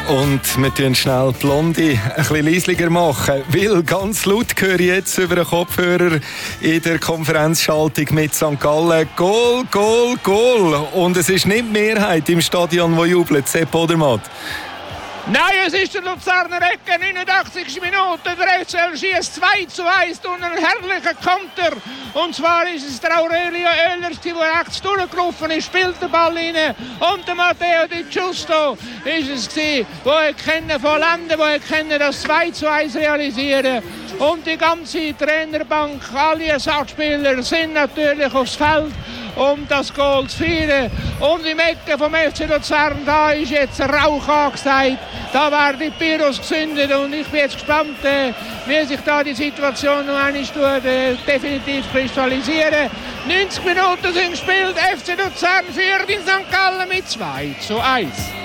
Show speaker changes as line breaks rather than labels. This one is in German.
Und wir tun schnell die Blondie ein bisschen leislicher machen, weil ganz laut höre ich jetzt über den Kopfhörer in der Konferenzschaltung mit St. Gallen Goal, Goal, Goal. Und es ist nicht die Mehrheit im Stadion, die jubelt. Sepp Odermatt.
Nein, es ist der Luzerner Ecke, 89. Minute. Der FCL schießt 2:1 durch einen herrlichen Konter. Und zwar ist es der Aurelio Oehlers, der rechts durchgelaufen ist, spielt den Ball rein. Und der Matteo Di Giusto ist es gewesen, der von Landen, der das 2:1 realisieren. Und die ganze Trainerbank, alle Ersatzspieler sind natürlich aufs Feld, um das Goal zu feiern. Und im Ecke vom FC Luzern, da ist jetzt Rauch angesagt. Da werden die Pyros gezündet und ich bin jetzt gespannt, wie sich da die Situation noch einmal definitiv kristallisieren. 90 Minuten sind gespielt, FC Luzern führt in St. Gallen mit 2:1.